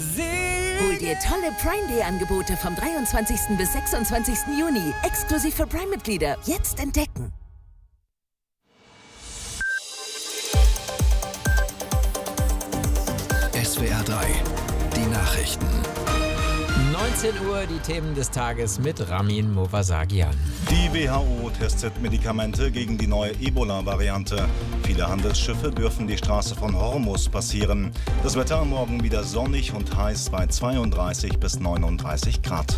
Hol dir tolle Prime Day Angebote vom 23. bis 26. Juni. Exklusiv für Prime-Mitglieder. Jetzt entdecken. SWR 3, die Nachrichten. 19 Uhr, die Themen des Tages mit Ramin Movasagian. Die WHO testet Medikamente gegen die neue Ebola-Variante. Viele Handelsschiffe dürfen die Straße von Hormuz passieren. Das Wetter morgen wieder sonnig und heiß bei 32 bis 39 Grad.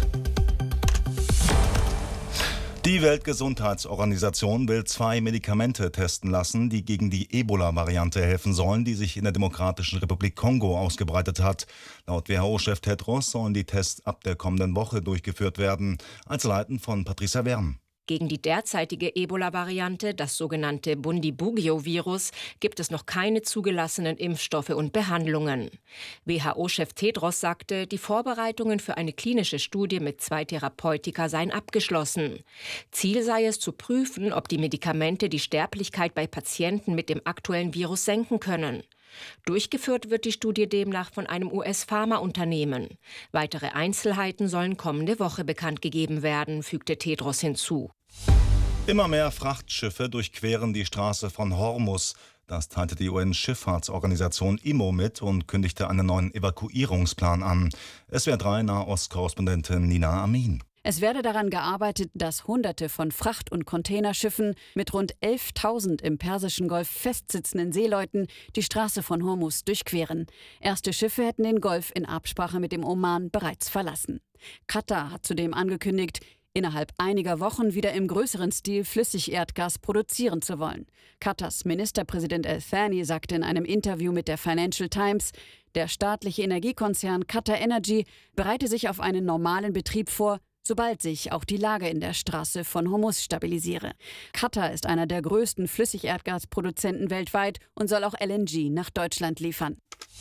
Die Weltgesundheitsorganisation will 2 Medikamente testen lassen, die gegen die Ebola-Variante helfen sollen, die sich in der Demokratischen Republik Kongo ausgebreitet hat. Laut WHO-Chef Tedros sollen die Tests ab der kommenden Woche durchgeführt werden. Einzelheiten von Patricia Wern. Gegen die derzeitige Ebola-Variante, das sogenannte Bundibugyo-Virus, gibt es noch keine zugelassenen Impfstoffe und Behandlungen. WHO-Chef Tedros sagte, die Vorbereitungen für eine klinische Studie mit 2 Therapeutika seien abgeschlossen. Ziel sei es zu prüfen, ob die Medikamente die Sterblichkeit bei Patienten mit dem aktuellen Virus senken können. Durchgeführt wird die Studie demnach von einem US-Pharmaunternehmen. Weitere Einzelheiten sollen kommende Woche bekannt gegeben werden, fügte Tedros hinzu. Immer mehr Frachtschiffe durchqueren die Straße von Hormuz. Das teilte die UN-Schifffahrtsorganisation IMO mit und kündigte einen neuen Evakuierungsplan an. SWR 3 Nahost-Korrespondentin Nina Amin. Es werde daran gearbeitet, dass Hunderte von Fracht- und Containerschiffen mit rund 11.000 im Persischen Golf festsitzenden Seeleuten die Straße von Hormuz durchqueren. Erste Schiffe hätten den Golf in Absprache mit dem Oman bereits verlassen. Katar hat zudem angekündigt, innerhalb einiger Wochen wieder im größeren Stil Flüssigerdgas produzieren zu wollen. Katars Ministerpräsident Al-Thani sagte in einem Interview mit der Financial Times, der staatliche Energiekonzern Qatar Energy bereite sich auf einen normalen Betrieb vor, sobald sich auch die Lage in der Straße von Hormuz stabilisiere. Katar ist einer der größten Flüssigerdgasproduzenten weltweit und soll auch LNG nach Deutschland liefern.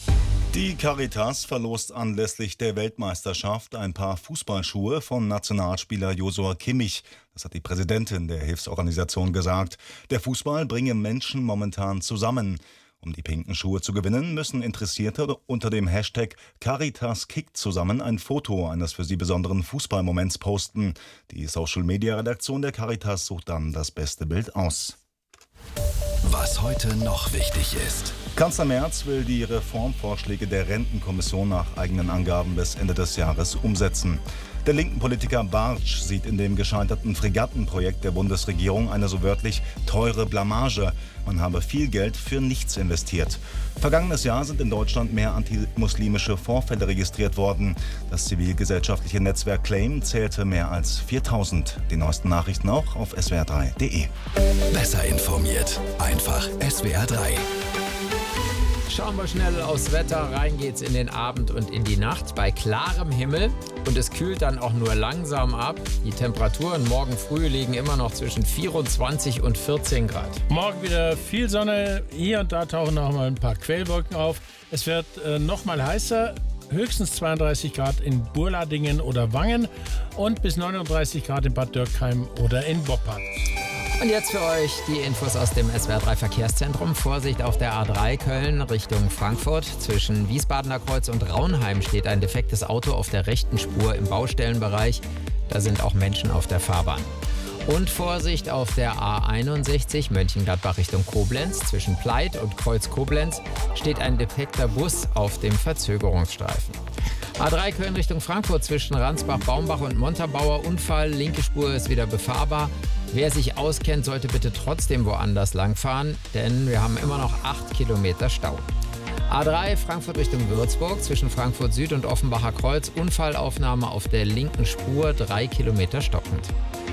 Die Caritas verlost anlässlich der Weltmeisterschaft ein paar Fußballschuhe von Nationalspieler Joshua Kimmich. Das hat die Präsidentin der Hilfsorganisation gesagt. Der Fußball bringe Menschen momentan zusammen. Um die pinken Schuhe zu gewinnen, müssen Interessierte unter dem Hashtag Caritas kickt zusammen ein Foto eines für sie besonderen Fußballmoments posten. Die Social-Media-Redaktion der Caritas sucht dann das beste Bild aus. Was heute noch wichtig ist. Kanzler Merz will die Reformvorschläge der Rentenkommission nach eigenen Angaben bis Ende des Jahres umsetzen. Der linken Politiker Bartsch sieht in dem gescheiterten Fregattenprojekt der Bundesregierung eine so wörtlich teure Blamage. Man habe viel Geld für nichts investiert. Vergangenes Jahr sind in Deutschland mehr antimuslimische Vorfälle registriert worden. Das zivilgesellschaftliche Netzwerk Claim zählte mehr als 4000. Die neuesten Nachrichten auch auf swr3.de. Besser informiert. Einfach SWR 3. Schauen wir schnell aufs Wetter. Rein geht's in den Abend und in die Nacht bei klarem Himmel. Und es kühlt dann auch nur langsam ab. Die Temperaturen morgen früh liegen immer noch zwischen 24 und 14 Grad. Morgen wieder viel Sonne. Hier und da tauchen noch mal ein paar Quellwolken auf. Es wird noch mal heißer. Höchstens 32 Grad in Burladingen oder Wangen und bis 39 Grad in Bad Dürkheim oder in Boppard. Und jetzt für euch die Infos aus dem SWR 3 Verkehrszentrum. Vorsicht auf der A3 Köln Richtung Frankfurt. Zwischen Wiesbadener Kreuz und Raunheim steht ein defektes Auto auf der rechten Spur im Baustellenbereich. Da sind auch Menschen auf der Fahrbahn. Und Vorsicht auf der A61 Mönchengladbach Richtung Koblenz. Zwischen Pleit und Kreuz Koblenz steht ein defekter Bus auf dem Verzögerungsstreifen. A3 Köln Richtung Frankfurt zwischen Ransbach, Baumbach und Montabaur. Unfall, linke Spur ist wieder befahrbar. Wer sich auskennt, sollte bitte trotzdem woanders langfahren, denn wir haben immer noch 8 Kilometer Stau. A3 Frankfurt Richtung Würzburg zwischen Frankfurt Süd und Offenbacher Kreuz. Unfallaufnahme auf der linken Spur, 3 Kilometer stockend.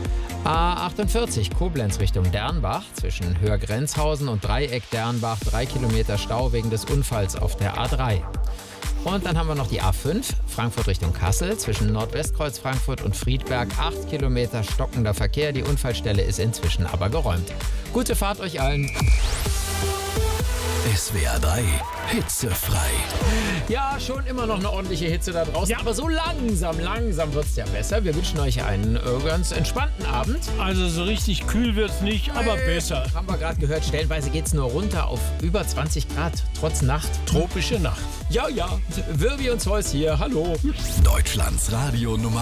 A48 Koblenz Richtung Dernbach zwischen Höhrgrenzhausen und Dreieck Dernbach, 3 Kilometer Stau wegen des Unfalls auf der A3. Und dann haben wir noch die A5 Frankfurt Richtung Kassel zwischen Nordwestkreuz Frankfurt und Friedberg, 8 Kilometer stockender Verkehr. Die Unfallstelle ist inzwischen aber geräumt. Gute Fahrt euch allen! SWR 3 hitzefrei. Ja, schon immer noch eine ordentliche Hitze da draußen, aber so langsam wird es ja besser. Wir wünschen euch einen ganz entspannten Abend. Also so richtig kühl wird es nicht, aber besser. Haben wir gerade gehört, stellenweise geht es nur runter auf über 20 Grad, trotz Nacht. Tropische Nacht. Ja, Wirbi und Zeus hier, hallo. Deutschlands Radio Nummer